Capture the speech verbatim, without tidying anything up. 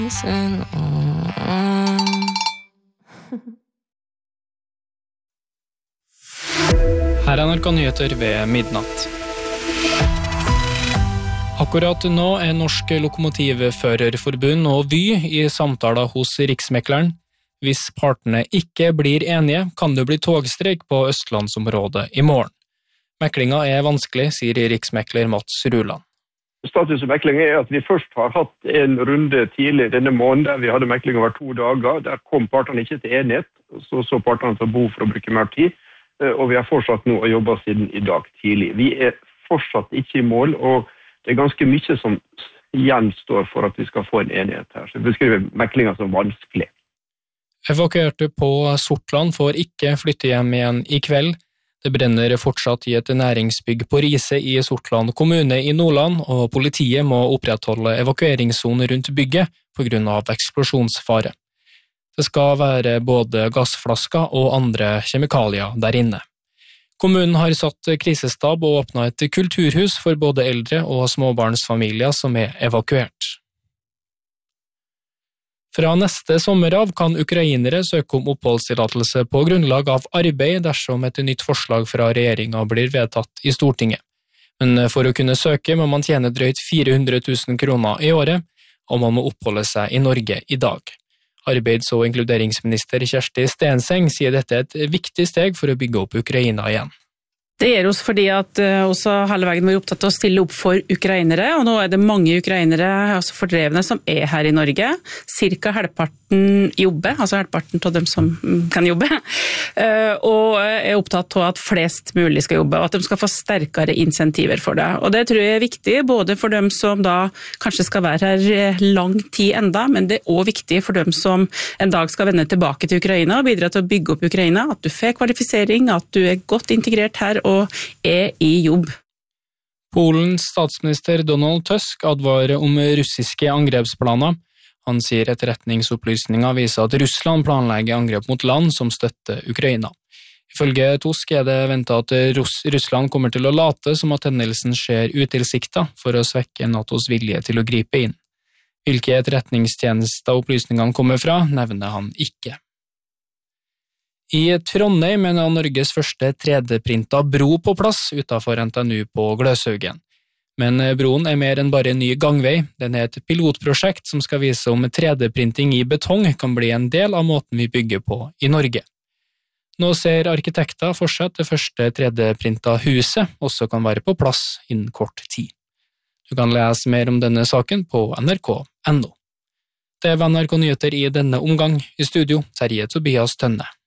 Her er N R K Nyheter ved midnatt. Akkurat nå er Norsk Lokomotivførerforbund og Vy i samtaler hos Riksmekleren. Hvis partene ikke blir enige, kan det bli togstreik på Østlandsområdet i morgen. Meklinga er vanskelig, sier Riksmekler Mats Ruland. Status av mekling er at vi først har hatt en runde tidlig denne måneden, der vi hadde mekling over to dager. Der kom partene ikke til enighet, så så partene til behov for å bruke mer tid, og vi har fortsatt nå å jobbe siden i dag tidlig. Vi er fortsatt ikke i mål, og det er ganske mye som gjenstår for at vi skal få en enighet her. Så vi beskriver meklinga som vanskelig. Evakuerte på Sortland får ikke flytte hjem igjen i kveld. Det brenner fortsatt i et næringsbygg på Rise i Sortland kommune i Nordland, og politiet må opprettholde evakueringssoner rundt bygget på grunn av eksplosjonsfare. Det skal være både gassflasker og andre kjemikalier der inne. Kommunen har satt krisestab og åpnet et kulturhus for både eldre og småbarnsfamilier som er evakuert. Fra neste sommer av kan ukrainere søke om oppholdstillatelse på grunnlag av arbeid dersom et nytt forslag fra regjeringen blir vedtatt i Stortinget. Men for å kunne søke må man tjene drøyt fire hundre tusen kroner i året, og man må oppholde seg i Norge i dag. Arbeids- og inkluderingsminister Kjersti Stenseng sier dette er et viktig steg for å bygge opp Ukraina igjen. Det gjør oss fordi at også hele veien var opptatt av å stille opp for ukrainere, og nå er det mange ukrainere, altså fordrevne, som er her i Norge. Cirka halvparten jobber, altså halvparten av dem som kan jobbe, og er opptatt av at flest mulig skal jobbe, og at de skal få sterkere insentiver for det. Og det tror jeg er viktig, både for dem som da kanskje skal være her lang tid enda, men det er også viktig for dem som en dag skal vende tilbake til Ukraina og bidra til å bygge opp Ukraina, at du får kvalifisering, at du er godt integrert her, og er i jobb. Polens statsminister Donald Tusk advarer om russiske angrepsplaner. Han sier etterretningsopplysninger viser at Russland planlegger angrep mot land som støtter Ukraina. Ifølge Tusk er det ventet at Russ- Russland kommer til å late som at hendelsen skjer utilsiktet for å svekke NATOs vilje til å gripe inn. Hvilke etterretningstjenester opplysningene kommer fra, nevner han ikke. I Trondheim er Norges første tre D-printet bro på plass utenfor N T N U på Gløshaugen. Men broen er mer enn bare en ny gangvei. Den er et pilotprosjekt som skal vise om tre D-printing i betong kan bli en del av måten vi bygger på i Norge. Nå ser arkitekter for seg at det første tre D-printet huset også kan være på plass innen kort tid. Du kan lese mer om denne saken på N R K punktum N O. Det var N R K Nyheter i denne omgang. I studio, Terje Tobias Tønne.